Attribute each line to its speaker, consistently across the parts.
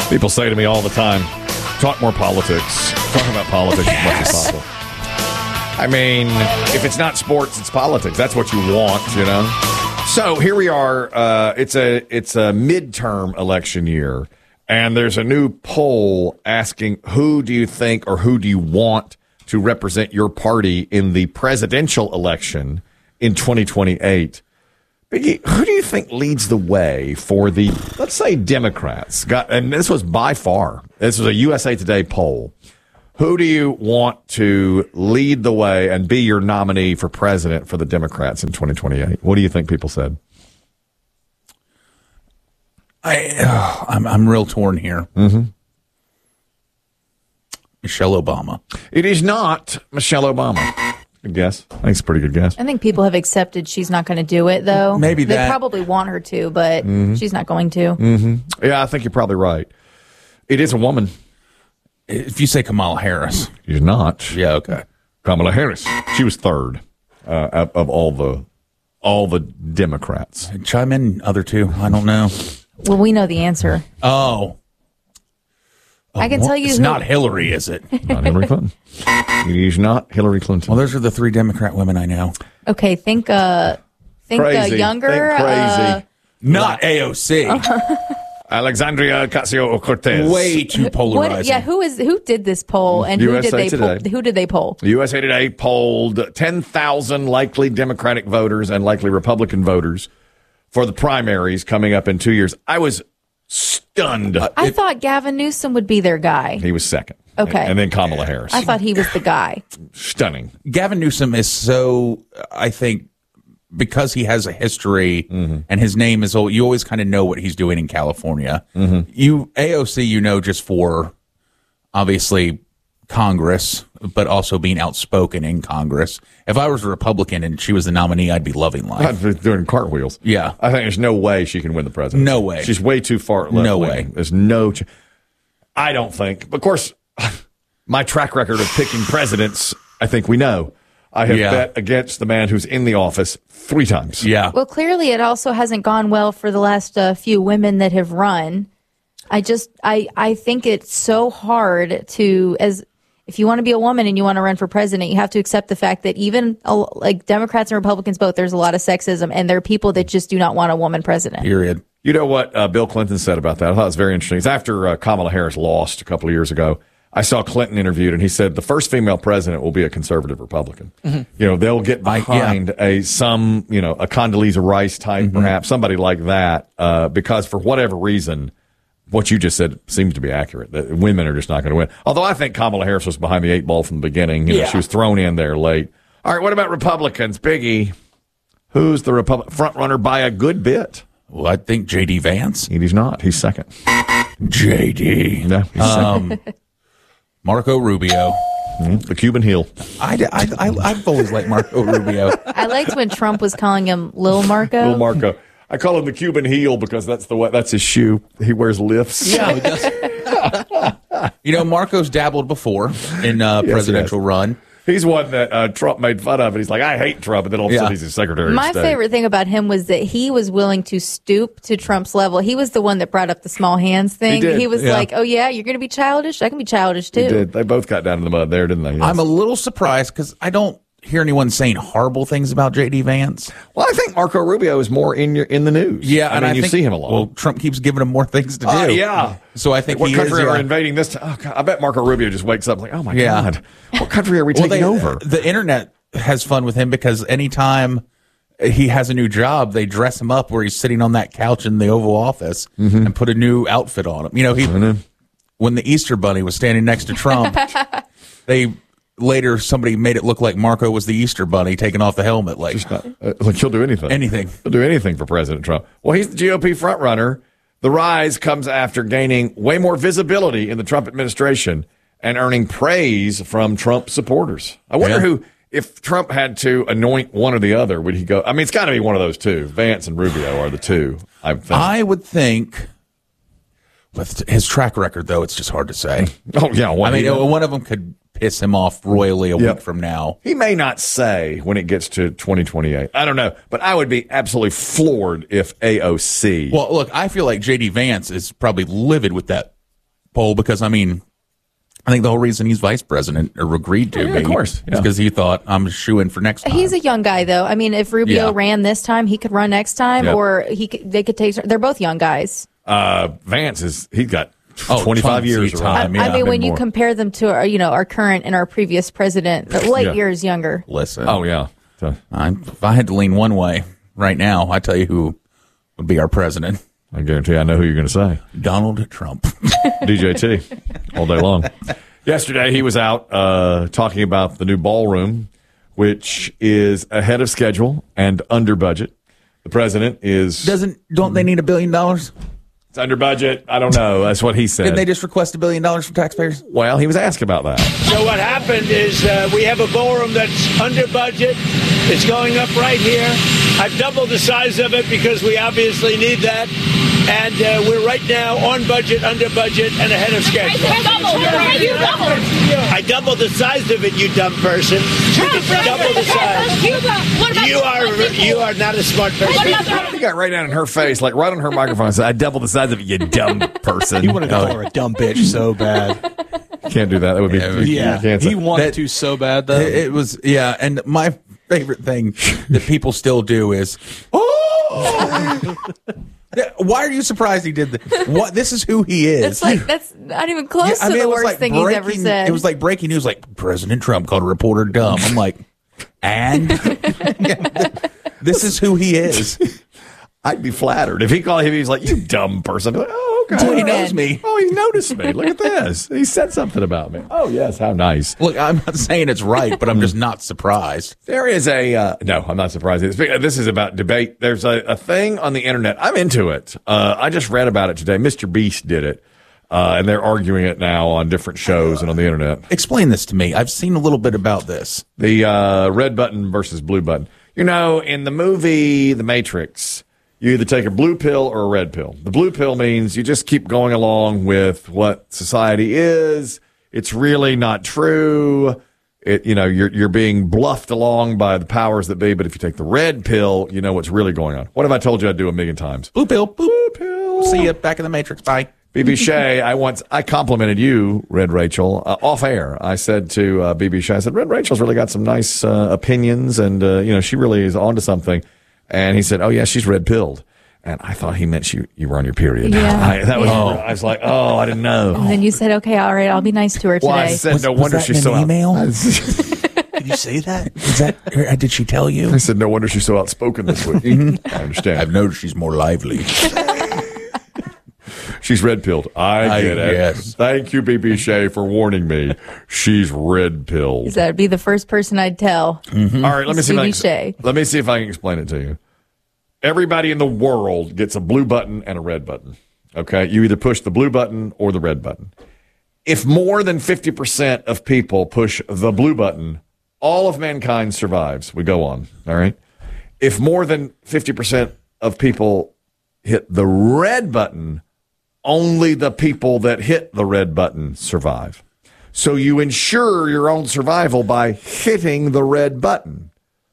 Speaker 1: People say to me all the time, talk more politics. Talk about politics as much as possible. I mean, if it's not sports, it's politics. That's what you want, you know? So here we are. It's a midterm election year, and there's a new poll asking who do you think or who do you want to represent your party in the presidential election in 2028. Biggie, who do you think leads the way for the, let's say, Democrats? And this was by far, this was a USA Today poll. Who do you want to lead the way and be your nominee for president for the Democrats in 2028? What do you think people said?
Speaker 2: I'm real torn here.
Speaker 1: Mm-hmm.
Speaker 2: Michelle Obama.
Speaker 1: It is not Michelle Obama. Good guess. I think it's a pretty good guess.
Speaker 3: I think people have accepted she's not going to do it, though.
Speaker 2: Maybe
Speaker 3: they
Speaker 2: that.
Speaker 3: probably want her to, but she's not going to.
Speaker 1: Mm-hmm. Yeah, I think you're probably right. It is a woman.
Speaker 2: If you say Kamala Harris.
Speaker 1: She's not.
Speaker 2: Yeah, okay.
Speaker 1: Kamala Harris. She was third of all the Democrats.
Speaker 2: Chime in, other two. I don't know.
Speaker 3: Well, we know the answer.
Speaker 2: Oh.
Speaker 3: I can tell you.
Speaker 2: It's not Hillary, is it?
Speaker 1: Not Hillary Clinton. It is not Hillary Clinton.
Speaker 2: Well, those are the three Democrat women I know.
Speaker 3: Okay, think
Speaker 1: Crazy.
Speaker 3: younger.
Speaker 1: Think crazy.
Speaker 2: Not AOC.
Speaker 1: Alexandria Ocasio-Cortez.
Speaker 2: Way too polarizing.
Speaker 3: Who did this poll and
Speaker 1: USA Today.
Speaker 3: Who did they poll?
Speaker 1: USA Today polled 10,000 likely Democratic voters and likely Republican voters for the primaries coming up in 2 years. I was stunned.
Speaker 3: I thought Gavin Newsom would be their guy.
Speaker 1: He was second.
Speaker 3: Okay.
Speaker 1: And then Kamala Harris.
Speaker 3: I thought he was the guy.
Speaker 1: Stunning.
Speaker 2: Gavin Newsom is so, I think, because he has a history and his name is old, you always kind of know what he's doing in California. AOC, just for obviously Congress, but also being outspoken in Congress. If I was a Republican and she was the nominee, I'd be loving life.
Speaker 1: I'd be doing cartwheels.
Speaker 2: Yeah.
Speaker 1: I think there's no way she can win the presidency.
Speaker 2: No way.
Speaker 1: She's way too far left.
Speaker 2: No
Speaker 1: wing.
Speaker 2: way.
Speaker 1: There's no I don't think. Of course, my track record of picking presidents, I think we know. I have bet against the man who's in the office 3 times.
Speaker 2: Yeah.
Speaker 3: Well, clearly it also hasn't gone well for the last few women that have run. I think it's so hard if you want to be a woman and you want to run for president, you have to accept the fact that even like Democrats and Republicans both, there's a lot of sexism, and there are people that just do not want a woman president.
Speaker 2: Period.
Speaker 1: You know what Bill Clinton said about that? I thought it was very interesting. It's after Kamala Harris lost a couple of years ago. I saw Clinton interviewed, and he said the first female president will be a conservative Republican. They'll get behind a Condoleezza Rice type, perhaps somebody like that, because for whatever reason, what you just said seems to be accurate. That women are just not going to win. Although I think Kamala Harris was behind the 8 ball from the beginning. She was thrown in there late. All right, what about Republicans? Biggie, who's the front runner by a good bit?
Speaker 2: Well, I think J.D. Vance.
Speaker 1: He's not. He's second.
Speaker 2: J.D.
Speaker 1: No, he's second.
Speaker 2: Marco Rubio.
Speaker 1: The Cuban heel.
Speaker 2: I've always liked Marco Rubio.
Speaker 3: I liked when Trump was calling him Lil Marco.
Speaker 1: Lil Marco. I call him the Cuban heel because that's his shoe. He wears lifts.
Speaker 2: Yeah, he does. Marco's dabbled before in presidential run.
Speaker 1: He's one that Trump made fun of, and he's like, I hate Trump, and then all of a sudden he's his secretary of
Speaker 3: My
Speaker 1: state.
Speaker 3: favorite thing about him was that he was willing to stoop to Trump's level. He was the one that brought up the small hands thing.
Speaker 1: He
Speaker 3: was like, oh, yeah, you're going to be childish? I can be childish, too.
Speaker 1: He did. They both got down in the mud there, didn't they? Yes.
Speaker 2: I'm a little surprised because I don't hear anyone saying horrible things about J.D. Vance.
Speaker 1: Well, I think Marco Rubio is more in the news.
Speaker 2: Yeah,
Speaker 1: I mean, you see him a lot.
Speaker 2: Well, Trump keeps giving him more things to do.
Speaker 1: Yeah.
Speaker 2: So I think
Speaker 1: what country are we invading this time? Oh, God, I bet Marco Rubio just wakes up like, oh, my God. What country are we taking over?
Speaker 2: The internet has fun with him because anytime he has a new job, they dress him up where he's sitting on that couch in the Oval Office and put a new outfit on him. When the Easter Bunny was standing next to Trump, later somebody made it look like Marco was the Easter Bunny taking off the helmet. Like
Speaker 1: he'll do anything. He'll do anything for President Trump. Well, he's the GOP frontrunner. The rise comes after gaining way more visibility in the Trump administration and earning praise from Trump supporters. I wonder if Trump had to anoint one or the other, would he go? I mean, it's got to be one of those two. Vance and Rubio are the two, I think.
Speaker 2: I would think with his track record, though, it's just hard to say.
Speaker 1: Oh, yeah.
Speaker 2: One of them could piss him off royally a week from now.
Speaker 1: He may not say when it gets to 2028. I don't know. But I would be absolutely floored if AOC.
Speaker 2: Well, look, I feel like J.D. Vance is probably livid with that poll because, I mean, I think the whole reason he's vice president or agreed to be,
Speaker 1: of course,
Speaker 2: is because he thought I'm shoo-in for next time.
Speaker 3: He's a young guy, though. I mean, if Rubio ran this time, he could run next time, or they could take. They're both young guys.
Speaker 1: Vance he's got 25 years.
Speaker 2: Time.
Speaker 3: I mean, when you compare them to our current and our previous president, light years younger.
Speaker 2: Listen.
Speaker 1: Oh yeah.
Speaker 2: If I had to lean one way right now, I tell you who would be our president.
Speaker 1: I guarantee I know who you're going to say.
Speaker 2: Donald Trump.
Speaker 1: DJT all day long. Yesterday, he was out talking about the new ballroom, which is ahead of schedule and under budget. The president is...
Speaker 2: Don't they need $1 billion?
Speaker 1: It's under budget. I don't know. That's what he said.
Speaker 2: Didn't they just request $1 billion from taxpayers?
Speaker 1: Well, he was asked about that.
Speaker 4: So what happened is we have a ballroom that's under budget. It's going up right here. I've doubled the size of it because we obviously need that. And we're right now on budget, under budget, and ahead of schedule. I doubled the size of it, you dumb person. Double the size. You are not a smart person.
Speaker 1: He got right down in her face, like right on her microphone, and said, "I doubled the size of it, you dumb person."
Speaker 5: You wanted to call her a dumb bitch so bad.
Speaker 1: Can't do that. That would be
Speaker 5: He wanted to so bad though.
Speaker 2: It was and my favorite thing that people still do is why are you surprised he did that? What? This is who he is.
Speaker 3: That's not even close to the worst thing he's ever said.
Speaker 2: It was like breaking news, like President Trump called a reporter dumb. I'm like, and this is who he is.
Speaker 1: I'd be flattered if he called him. He's like, "You dumb person." Like, oh, okay.
Speaker 2: He knows me.
Speaker 1: Oh, he noticed me. Look at this. He said something about me. Oh, yes. How nice.
Speaker 2: Look, I'm not saying it's right, but I'm just not surprised.
Speaker 1: There is no, I'm not surprised. This is about debate. There's a thing on the internet. I'm into it. I just read about it today. Mr. Beast did it. And they're arguing it now on different shows and on the internet.
Speaker 2: Explain this to me. I've seen a little bit about this.
Speaker 1: The red button versus blue button. In the movie The Matrix, you either take a blue pill or a red pill. The blue pill means you just keep going along with what society is. It's really not true. You're being bluffed along by the powers that be. But if you take the red pill, you know what's really going on. What have I told you I'd do 1,000,000 times?
Speaker 2: Blue pill. Blue pill. See you back in the Matrix. Bye.
Speaker 1: BB Shea, I complimented you, Red Rachel, off air. I said to BB Shea, I said, Red Rachel's really got some nice opinions, and she really is onto something. And he said, "Oh yeah, she's red pilled." And I thought he meant you were on your period.
Speaker 3: Yeah.
Speaker 1: I was like, oh, I didn't know.
Speaker 3: And then you said, "Okay, all right, I'll be nice to her today."
Speaker 1: Well, I said, no wonder she's so
Speaker 2: email.
Speaker 5: Did you say that?
Speaker 2: Did she tell you?
Speaker 1: I said, no wonder she's so outspoken this week. I understand.
Speaker 2: I've noticed she's more lively.
Speaker 1: She's red pilled. I get it.
Speaker 2: Yes.
Speaker 1: Thank you, BB Shea, for warning me. She's red pilled.
Speaker 3: That'd be the first person I'd tell.
Speaker 1: Mm-hmm. All right, let me see
Speaker 3: if
Speaker 1: I can explain it to you. Everybody in the world gets a blue button and a red button. Okay? You either push the blue button or the red button. If more than 50% of people push the blue button, all of mankind survives. We go on. All right? If more than 50% of people hit the red button, only the people that hit the red button survive. So you ensure your own survival by hitting the red button.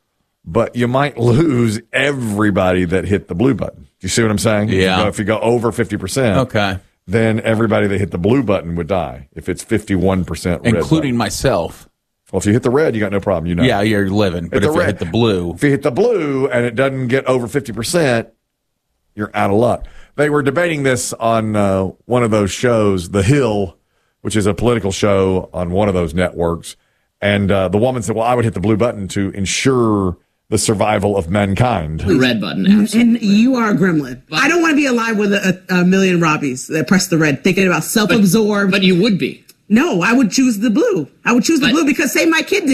Speaker 1: But you might lose everybody that hit the blue button. Do you see what I'm saying?
Speaker 2: Yeah.
Speaker 1: If you go over 50%,
Speaker 2: okay,
Speaker 1: then everybody that hit the blue button would die. If it's 51% red
Speaker 2: including
Speaker 1: button.
Speaker 2: myself.
Speaker 1: Well, if you hit the red, you got no problem.
Speaker 2: Yeah, you're living. But if you hit the blue.
Speaker 1: If you hit the blue and it doesn't get over 50%, you're out of luck. They were debating this on one of those shows, The Hill, which is a political show on one of those networks. And the woman said, well, I would hit the blue button to ensure the survival of mankind.
Speaker 6: The red button, absolutely.
Speaker 7: And you are a gremlin. I don't want to be alive with a million Robbies that press the red, thinking about self-absorbed.
Speaker 6: But you would be.
Speaker 7: No, I would choose the blue. I would choose the blue because say my kid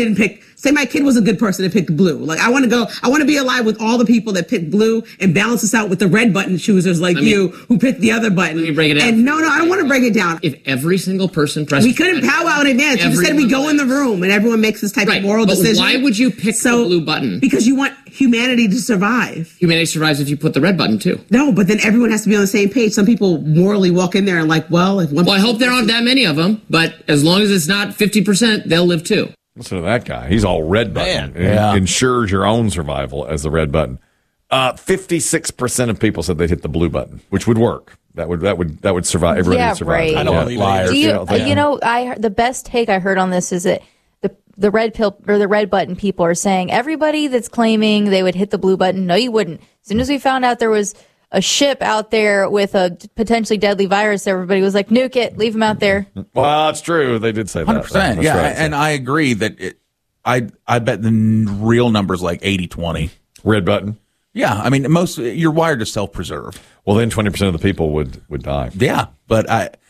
Speaker 7: was a good person that picked blue. Like I want to be alive with all the people that picked blue and balance this out with the red button choosers like you who picked the other button.
Speaker 6: Let me break it down.
Speaker 7: And no, I don't want to break it down.
Speaker 6: If every single person pressed
Speaker 7: we couldn't powwow in advance. You said we go in the room and everyone makes this type of moral decision.
Speaker 6: Why would you pick the blue button?
Speaker 7: Because you want humanity to survive.
Speaker 6: Humanity survives if you put the red button too.
Speaker 7: No, but then everyone has to be on the same page. Some people morally walk in there and like,
Speaker 6: I hope there aren't that many of them, but as long as it's not 50%, they'll live too.
Speaker 1: Listen to that guy. He's all red button.
Speaker 2: Yeah.
Speaker 1: Ensures your own survival as the red button. 56% of people said they'd hit the blue button, which would work. That would survive. Everybody would survive.
Speaker 3: Right.
Speaker 5: I don't believe
Speaker 2: liars.
Speaker 3: Do you,
Speaker 1: think-
Speaker 3: the best take I heard on this is that the red pill or the red button people are saying everybody that's claiming they would hit the blue button, no, you wouldn't. As soon as we found out there was a ship out there with a potentially deadly virus, everybody was like, nuke it, leave them out there.
Speaker 1: Well, it's true. They did say that.
Speaker 2: 100%.
Speaker 1: That's
Speaker 2: Yeah,
Speaker 1: right.
Speaker 2: and I agree that I bet the real number's like 80-20.
Speaker 1: Red button.
Speaker 2: Yeah, I mean, you're wired to self-preserve.
Speaker 1: Well, then 20% of the people would die.
Speaker 2: Yeah, but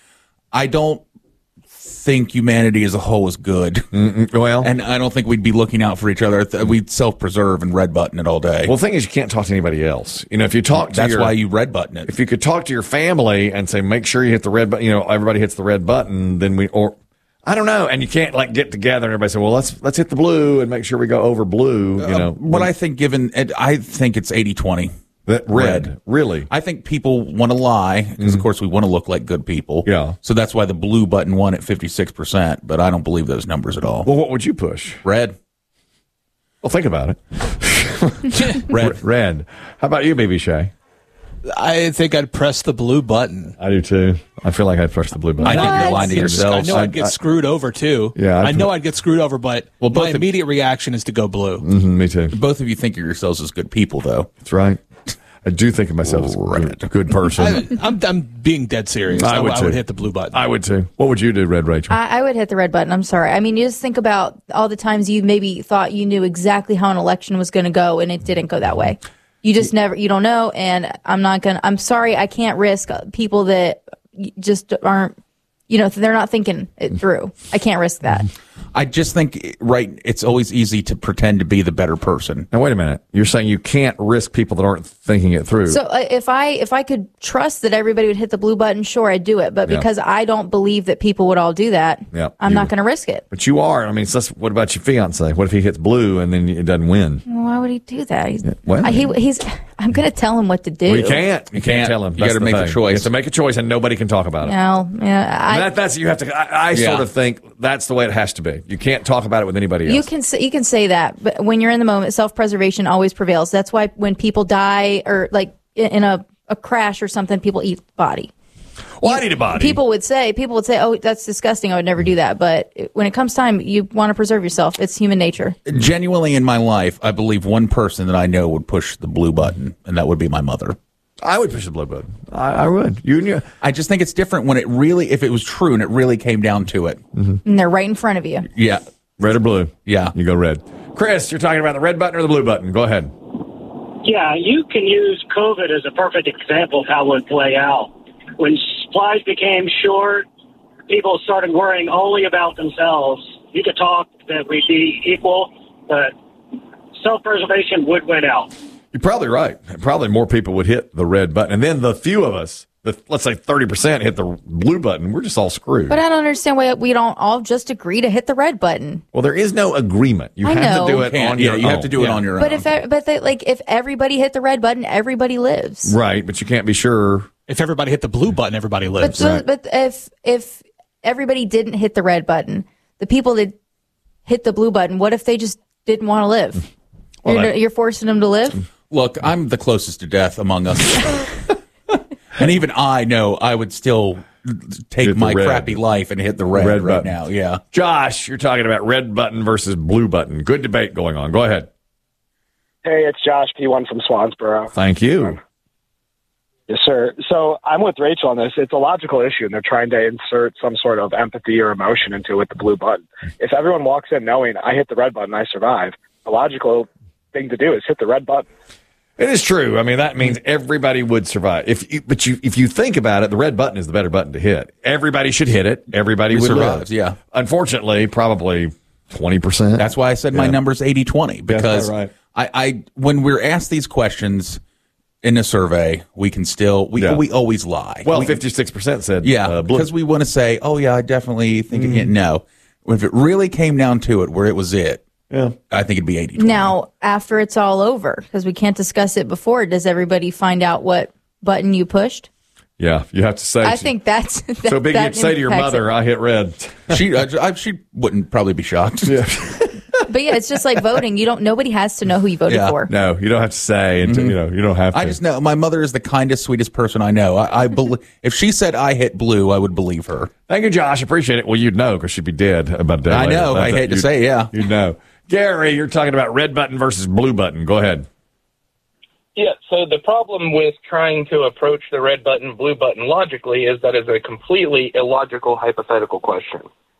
Speaker 2: I don't think humanity as a whole is good.
Speaker 1: Well,
Speaker 2: And I don't think we'd be looking out for each other. We'd self-preserve and red button it all day.
Speaker 1: well, the thing is, you can't talk to anybody else. If you talk to
Speaker 2: that's why you red button it.
Speaker 1: if you could talk to your family and say, make sure you hit the red button, everybody hits the red button, then I don't know. And you can't get together and everybody say, well, let's hit the blue and make sure we go over blue,
Speaker 2: What I think I think it's 80-20.
Speaker 1: That red. Really?
Speaker 2: I think people want to lie because, of course, we want to look like good people.
Speaker 1: Yeah.
Speaker 2: So that's why the blue button won at 56%, but I don't believe those numbers at all.
Speaker 1: Well, what would you push?
Speaker 2: Red.
Speaker 1: Well, think about it.
Speaker 2: Red.
Speaker 1: Red. How about you, Baby Shay?
Speaker 5: I think I'd press the blue button.
Speaker 1: I do too. I feel like I'd push the blue button.
Speaker 2: I think you're lying to
Speaker 5: I
Speaker 2: yourself.
Speaker 5: know I'd get screwed over too.
Speaker 1: Yeah,
Speaker 5: I know I'd get screwed over, but
Speaker 2: both
Speaker 5: my
Speaker 2: of-
Speaker 5: immediate reaction is to go blue.
Speaker 1: Me too.
Speaker 2: Both of you think of yourselves as good people, though.
Speaker 1: That's right. I do think of myself as a good person.
Speaker 5: I'm being dead serious.
Speaker 1: I would
Speaker 5: I
Speaker 1: too.
Speaker 5: would hit the blue button.
Speaker 1: I would too. What would you do, Red Rachel?
Speaker 3: I would hit the red button. I'm sorry. I mean, you just think about all the times you maybe thought you knew exactly how an election was going to go, and it didn't go that way. You just you don't know, and I'm sorry, I can't risk people that just aren't, they're not thinking it through. I can't risk that.
Speaker 2: I just think, it's always easy to pretend to be the better person.
Speaker 1: Now, wait a minute. You're saying you can't risk people that aren't thinking it through.
Speaker 3: So if I could trust that everybody would hit the blue button, sure, I'd do it. But because I don't believe that people would all do that, I'm not going to risk it.
Speaker 1: But you are. I mean, what about your fiance? What if he hits blue and then it doesn't win?
Speaker 3: Well, why would he do that?
Speaker 1: Well,
Speaker 3: I'm going to tell him what to do.
Speaker 1: Well, you can't. You can't tell him.
Speaker 2: You got to make a choice.
Speaker 1: You have to make a choice, and nobody can talk about it.
Speaker 3: No, yeah,
Speaker 1: That's you have to. I sort of think that's the way it has to be. You can't talk about it with anybody else.
Speaker 3: You can say that, but when you're in the moment, self-preservation always prevails. That's why when people die or like in a crash or something, people eat the body.
Speaker 1: Well, I need a body.
Speaker 3: People would say, "Oh, that's disgusting. I would never do that." But when it comes time, you want to preserve yourself. It's human nature.
Speaker 2: Genuinely, in my life, I believe one person that I know would push the blue button, and that would be my mother.
Speaker 1: I would push the blue button. I would. You.
Speaker 2: I just think it's different when if it was true and it really came down to it.
Speaker 3: And they're right in front of you.
Speaker 2: Yeah.
Speaker 1: Red or blue?
Speaker 2: Yeah.
Speaker 1: You go red. Chris, you're talking about the red button or the blue button? Go ahead.
Speaker 8: Yeah, you can use COVID as a perfect example of how it would play out. When supplies became short, people started worrying only about themselves. You could talk that we'd be equal, but self-preservation would win out.
Speaker 1: You're probably right. Probably more people would hit the red button. And then the few of us, let's say 30% hit the blue button, we're just all screwed.
Speaker 3: But I don't understand why we don't all just agree to hit the red button.
Speaker 1: Well, there is no agreement. You have to do it on your own.
Speaker 2: You have to do it on your own.
Speaker 3: But if everybody hit the red button, everybody lives.
Speaker 1: Right, but you can't be sure.
Speaker 5: If everybody hit the blue button, everybody lives.
Speaker 3: But if everybody didn't hit the red button, the people that hit the blue button, what if they just didn't want to live?
Speaker 1: Well,
Speaker 3: you're forcing them to live?
Speaker 2: Look, I'm the closest to death among us. And even I know I would still take my crappy life and hit the red right
Speaker 1: button.
Speaker 2: now. Yeah.
Speaker 1: Josh, you're talking about red button versus blue button. Good debate going on. Go ahead.
Speaker 9: Hey, it's Josh P1 from Swansboro.
Speaker 1: Thank you.
Speaker 9: Yes, sir. So I'm with Rachel on this. It's a logical issue, and they're trying to insert some sort of empathy or emotion into it with the blue button. If everyone walks in knowing I hit the red button, I survive, the logical thing to do is hit the red button.
Speaker 1: It is true. I mean, that means everybody would survive. If you think about it, the red button is the better button to hit. Everybody should hit it. Everybody would
Speaker 2: survive.
Speaker 1: live.
Speaker 2: Yeah.
Speaker 1: Unfortunately, probably 20%.
Speaker 2: That's why I said my number's 80-20 because
Speaker 1: right.
Speaker 2: I when we're asked these questions in a survey, we can still we always lie.
Speaker 1: Well, 56% said blue.
Speaker 2: Because we want to say, oh yeah, I definitely think it. No, if it really came down to it, where it was I think it'd be 80-20.
Speaker 3: Now, after it's all over, because we can't discuss it before, does everybody find out what button you pushed?
Speaker 1: Yeah, you have to say.
Speaker 3: I think that's
Speaker 1: so big. You'd say to your mother, "I hit red."
Speaker 2: She wouldn't probably be shocked.
Speaker 1: Yeah.
Speaker 3: But yeah, it's just like voting. Nobody has to know who you voted for.
Speaker 1: No, you don't have to say, and you don't have to.
Speaker 2: I just know my mother is the kindest, sweetest person I know. I believe if she said I hit blue, I would believe her.
Speaker 1: Thank you, Josh. Appreciate it. Well, you'd know because she'd be dead about a day
Speaker 2: I
Speaker 1: later.
Speaker 2: know. I hate to say, yeah.
Speaker 1: You'd know. Gary, you're talking about red button versus blue button. Go ahead.
Speaker 10: Yeah, so the problem with trying to approach the red button, blue button logically is that it's a completely illogical hypothetical question.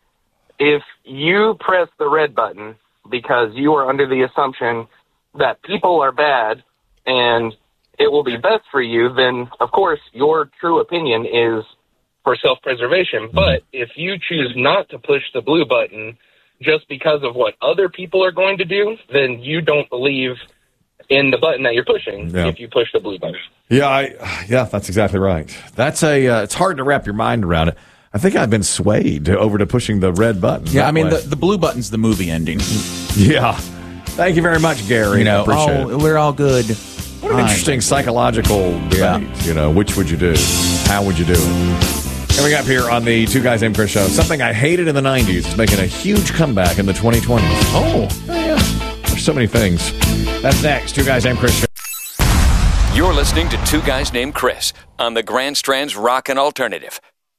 Speaker 10: If you press the red button because you are under the assumption that people are bad and it will be best for you, then, of course, your true opinion is for self-preservation. But if you choose not to push the blue button just because of what other people are going to do, then you don't believe in the button that you're pushing if you push the blue button.
Speaker 1: Yeah, that's exactly right. That's it's hard to wrap your mind around it. I think I've been swayed over to pushing the red button.
Speaker 2: Yeah, I mean, the blue button's the movie ending.
Speaker 1: Yeah. Thank you very much, Gary. Appreciate it.
Speaker 2: We're all good.
Speaker 1: What an interesting psychological debate. Which would you do? How would you do it? Coming up here on the Two Guys Named Chris show, something I hated in the 90s is making a huge comeback in the 2020s. Oh, yeah. There's so many things. That's next. Two Guys Named Chris show.
Speaker 11: You're listening to Two Guys Named Chris on the Grand Strand's Rockin' Alternative.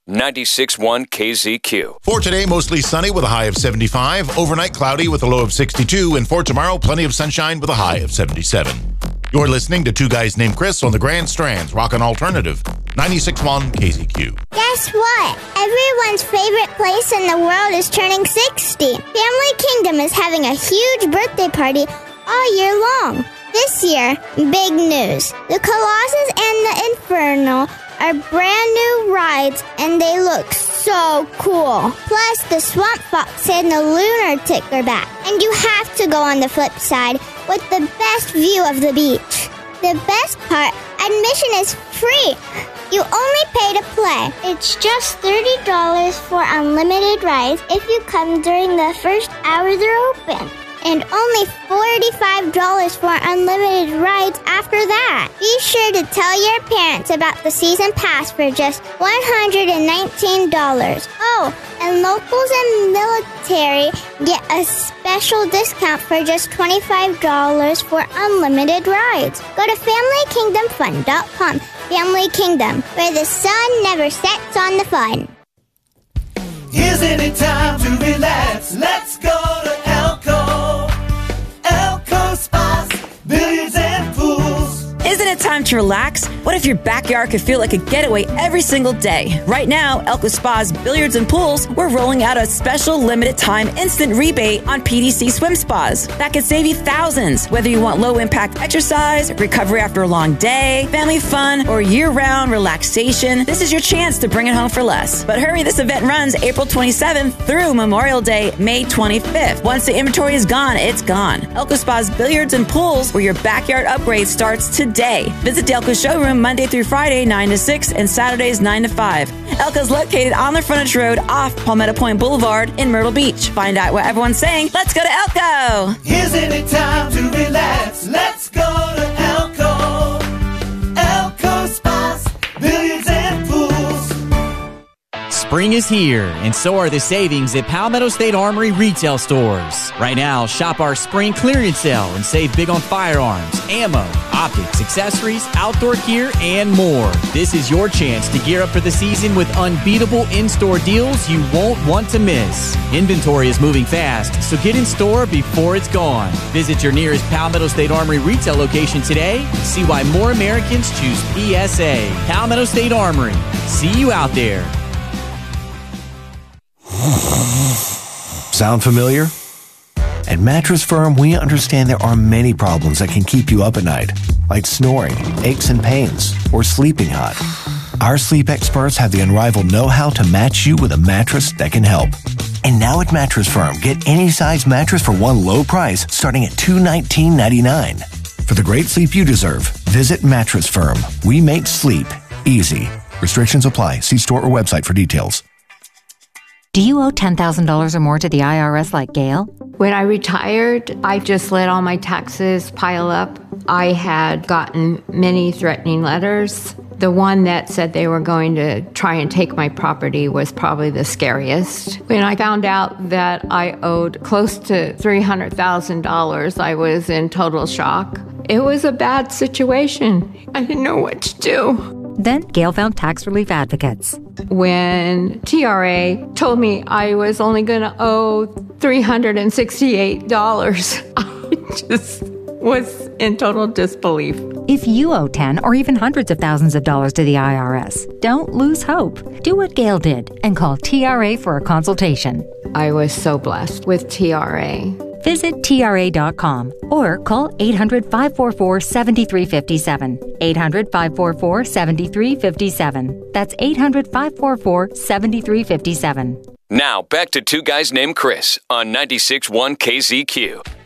Speaker 11: 96.1 KZQ.
Speaker 12: For today, mostly sunny with a high of 75. Overnight, cloudy with a low of 62. And for tomorrow, plenty of sunshine with a high of 77. You're listening to Two Guys Named Chris on the Grand Strand's Rockin' Alternative. 96.1 KZQ.
Speaker 13: Guess what? Everyone's favorite place in the world is turning 60. Family Kingdom is having a huge birthday party all year long. This year, big news. The Colossus and the Inferno are brand new rides and they look so cool. Plus, the Swamp Fox and the Lunatic are back. And you have to go on the flip side with the best view of the beach. The best part, admission is free. You only pay to play. It's just $30 for unlimited rides if you come during the first hour they're open. And only $45 for unlimited rides after that. Be sure to tell your parents about the season pass for just $119. Oh, and locals and military get a special discount for just $25 for unlimited rides. Go to FamilyKingdomFun.com. Family Kingdom, where the sun never sets on the fun.
Speaker 14: Isn't it time to relax? Let's go to Elko. Elko Spas, billiards and pools.
Speaker 15: Isn't it time to relax? What if your backyard could feel like a getaway every single day? Right now, Elko Spas, Billiards and Pools, we're rolling out a special limited time instant rebate on PDC swim spas. That could save you thousands. Whether you want low impact exercise, recovery after a long day, family fun, or year-round relaxation, this is your chance to bring it home for less. But hurry, this event runs April 27th through Memorial Day, May 25th. Once the inventory is gone, it's gone. Elko Spas, Billiards and Pools, where your backyard upgrade starts today. Visit the Elko showroom Monday through Friday, 9 to 6, and Saturdays, 9 to 5. Elko's located on the frontage road off Palmetto Point Boulevard in Myrtle Beach. Find out what everyone's saying. Let's go to Elko!
Speaker 14: Isn't it time to relax? Let's go to Elko. Elko Spas, billiards and pools.
Speaker 16: Spring is here, and so are the savings at Palmetto State Armory retail stores. Right now, shop our spring clearance sale and save big on firearms, ammo, optics, accessories, outdoor gear, and more. This is your chance to gear up for the season with unbeatable in-store deals you won't want to miss. Inventory is moving fast, so get in store before it's gone. Visit your nearest Palmetto State Armory retail location today and see why more Americans choose PSA. Palmetto State Armory. See you out there.
Speaker 17: Sound familiar? At Mattress Firm, we understand there are many problems that can keep you up at night, like snoring, aches and pains, or sleeping hot. Our sleep experts have the unrivaled know-how to match you with a mattress that can help. And now at Mattress Firm, get any size mattress for one low price starting at $219.99. For the great sleep you deserve, visit Mattress Firm. We make sleep easy. Restrictions apply. See store or website for details.
Speaker 18: Do you owe $10,000 or more to the IRS like Gail?
Speaker 19: When I retired, I just let all my taxes pile up. I had gotten many threatening letters. The one that said they were going to try and take my property was probably the scariest. When I found out that I owed close to $300,000, I was in total shock. It was a bad situation. I didn't know what to do.
Speaker 18: Then Gail found tax relief advocates.
Speaker 19: When TRA told me I was only going to owe $368, I just was in total disbelief.
Speaker 18: If you owe 10 or even hundreds of thousands of dollars to the IRS, don't lose hope. Do what Gail did and call TRA for a consultation.
Speaker 19: I was so blessed with TRA.
Speaker 18: Visit TRA.com or call 800-544-7357. 800-544-7357. That's 800-544-7357.
Speaker 11: Now back to Two Guys Named Chris on 96.1 KZQ.